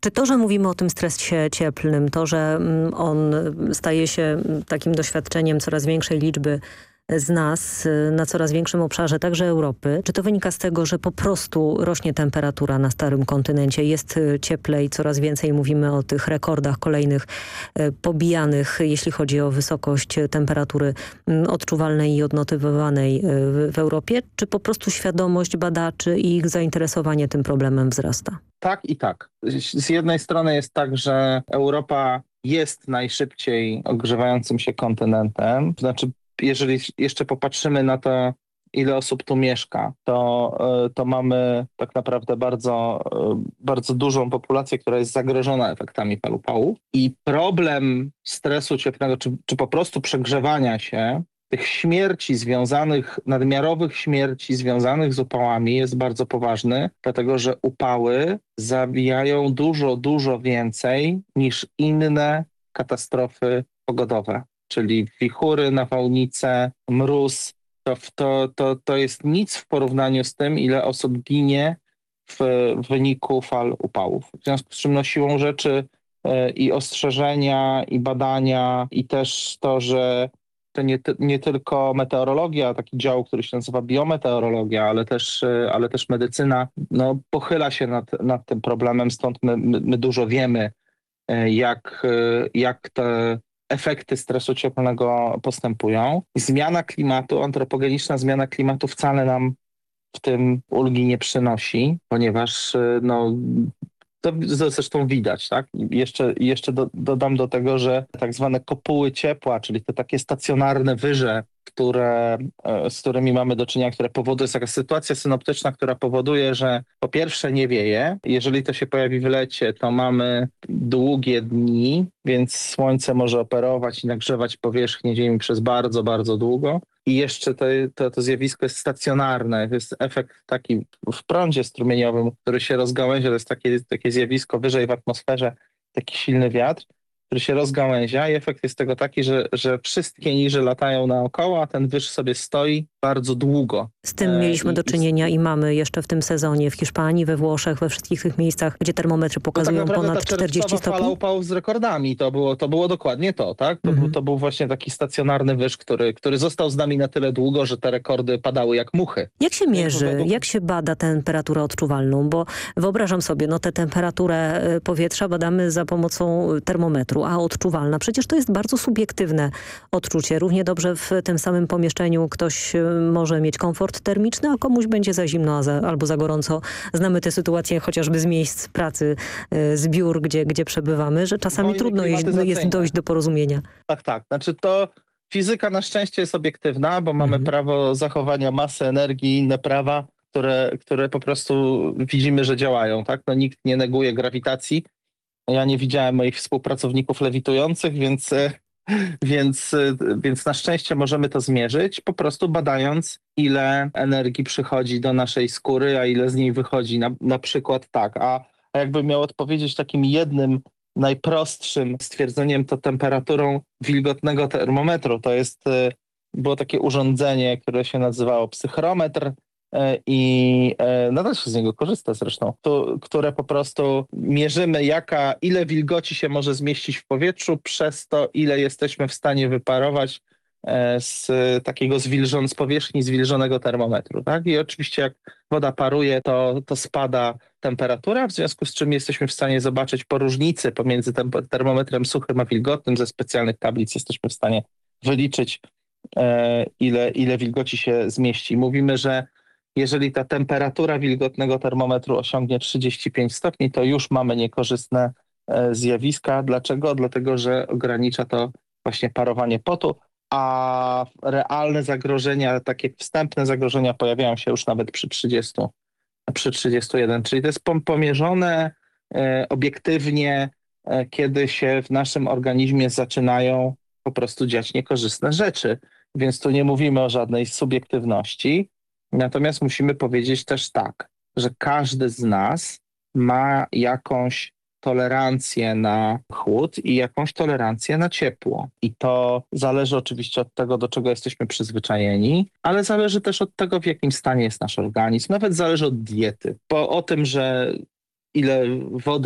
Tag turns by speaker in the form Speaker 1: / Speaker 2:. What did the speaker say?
Speaker 1: Czy to, że mówimy o tym stresie cieplnym, to, że on staje się takim doświadczeniem coraz większej liczby z nas na coraz większym obszarze, także Europy, czy to wynika z tego, że po prostu rośnie temperatura na starym kontynencie, jest cieplej, coraz więcej mówimy o tych rekordach kolejnych pobijanych, jeśli chodzi o wysokość temperatury odczuwalnej i odnotowywanej w Europie, czy po prostu świadomość badaczy i ich zainteresowanie tym problemem wzrasta?
Speaker 2: Tak i tak. Z jednej strony jest tak, że Europa jest najszybciej ogrzewającym się kontynentem. Znaczy, jeżeli jeszcze popatrzymy na to, ile osób tu mieszka, to mamy tak naprawdę bardzo dużą populację, która jest zagrożona efektami fal upałów. I problem stresu cieplnego, czy po prostu przegrzewania się, tych nadmiarowych śmierci związanych z upałami jest bardzo poważny, dlatego że upały zabijają dużo więcej niż inne katastrofy pogodowe, czyli wichury, nawałnice, mróz. To jest nic w porównaniu z tym, ile osób ginie w wyniku fal upałów. W związku z czym siłą rzeczy i ostrzeżenia, i badania, i też to, że to nie tylko meteorologia, taki dział, który się nazywa biometeorologia, ale też medycyna, pochyla się nad tym problemem, stąd my dużo wiemy, jak te efekty stresu cieplnego postępują. Zmiana klimatu, antropogeniczna zmiana klimatu wcale nam w tym ulgi nie przynosi, ponieważ to zresztą widać, tak? Jeszcze dodam do tego, że tak zwane kopuły ciepła, czyli te takie stacjonarne wyże, z którymi mamy do czynienia, jest taka sytuacja synoptyczna, która powoduje, że po pierwsze nie wieje. Jeżeli to się pojawi w lecie, to mamy długie dni, więc słońce może operować i nagrzewać powierzchnię Ziemi przez bardzo długo. I jeszcze to zjawisko jest stacjonarne. To jest efekt taki w prądzie strumieniowym, który się rozgałęzia. To jest takie zjawisko wyżej w atmosferze, taki silny wiatr, który się rozgałęzia i efekt jest tego taki, że wszystkie niże latają naokoło, a ten wyż sobie stoi bardzo długo.
Speaker 1: Z tym mieliśmy do czynienia i mamy jeszcze w tym sezonie w Hiszpanii, we Włoszech, we wszystkich tych miejscach, gdzie termometry pokazują
Speaker 2: tak
Speaker 1: ponad 40 stopni.
Speaker 2: Fala upałów z rekordami, to było dokładnie to, tak? To był właśnie taki stacjonarny wyż, który został z nami na tyle długo, że te rekordy padały jak muchy.
Speaker 1: Jak się mierzy, jak się bada temperaturę odczuwalną? Bo wyobrażam sobie, tę temperaturę powietrza badamy za pomocą termometru, a odczuwalna przecież to jest bardzo subiektywne odczucie. Równie dobrze w tym samym pomieszczeniu ktoś może mieć komfort termiczny, a komuś będzie za zimno albo za gorąco. Znamy te sytuacje chociażby z miejsc pracy, z biur, gdzie przebywamy, że czasami trudno jest dojść do porozumienia.
Speaker 2: Tak. Znaczy to fizyka na szczęście jest obiektywna, bo mamy prawo zachowania masy, energii, inne prawa, które po prostu widzimy, że działają. Tak? Nikt nie neguje grawitacji. Ja nie widziałem moich współpracowników lewitujących, więc na szczęście możemy to zmierzyć, po prostu badając, ile energii przychodzi do naszej skóry, a ile z niej wychodzi. Na przykład tak. A jakbym miał odpowiedzieć takim jednym, najprostszym stwierdzeniem, to temperaturą wilgotnego termometru. Było takie urządzenie, które się nazywało psychrometr, i nadal się z niego korzysta zresztą, które po prostu mierzymy, ile wilgoci się może zmieścić w powietrzu, przez to, ile jesteśmy w stanie wyparować z powierzchni zwilżonego termometru. Tak? I oczywiście jak woda paruje, to spada temperatura, w związku z czym jesteśmy w stanie zobaczyć po różnicy pomiędzy termometrem suchym a wilgotnym. Ze specjalnych tablic jesteśmy w stanie wyliczyć, ile wilgoci się zmieści. Mówimy, że jeżeli ta temperatura wilgotnego termometru osiągnie 35 stopni, to już mamy niekorzystne zjawiska. Dlaczego? Dlatego, że ogranicza to właśnie parowanie potu, a realne zagrożenia, takie wstępne zagrożenia pojawiają się już nawet przy 31. Czyli to jest pomierzone obiektywnie, kiedy się w naszym organizmie zaczynają po prostu dziać niekorzystne rzeczy. Więc tu nie mówimy o żadnej subiektywności. Natomiast musimy powiedzieć też tak, że każdy z nas ma jakąś tolerancję na chłód i jakąś tolerancję na ciepło. I to zależy oczywiście od tego, do czego jesteśmy przyzwyczajeni, ale zależy też od tego, w jakim stanie jest nasz organizm. Nawet zależy od diety. Bo o tym, że ile wody